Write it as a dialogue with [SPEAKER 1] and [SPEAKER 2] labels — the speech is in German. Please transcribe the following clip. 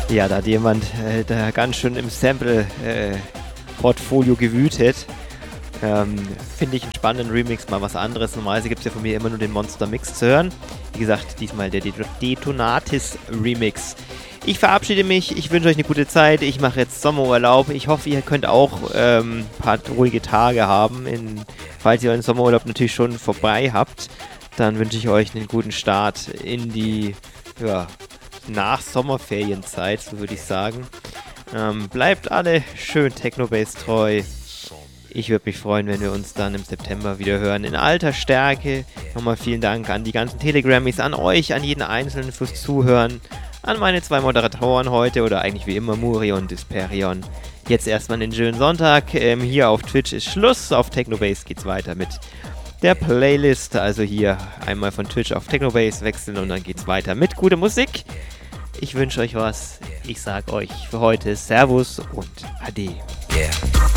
[SPEAKER 1] Ja, da hat jemand da ganz schön im Sample-Portfolio gewütet. Finde ich einen spannenden Remix, mal was anderes. Normalerweise gibt es ja von mir immer nur den Monster Mix zu hören. Wie gesagt, diesmal der Detonatis Remix. Ich verabschiede mich, ich wünsche euch eine gute Zeit. Ich mache jetzt Sommerurlaub. Ich hoffe, ihr könnt auch ein paar ruhige Tage haben. Falls ihr euren Sommerurlaub natürlich schon vorbei habt, dann wünsche ich euch einen guten Start in die Nach-Sommerferienzeit, so würde ich sagen. Bleibt alle schön Technobase treu. Ich würde mich freuen, wenn wir uns dann im September wieder hören. In alter Stärke. Nochmal vielen Dank an die ganzen Telegrammies, an euch, an jeden Einzelnen fürs Zuhören. An meine 2 Moderatoren heute, oder eigentlich wie immer Muri und Disperion. Jetzt erstmal einen schönen Sonntag. Hier auf Twitch ist Schluss. Auf Technobase geht's weiter mit der Playlist. Also hier einmal von Twitch auf Technobase wechseln und dann geht's weiter mit guter Musik. Ich wünsche euch was. Ich sag euch für heute Servus und Ade.
[SPEAKER 2] Yeah.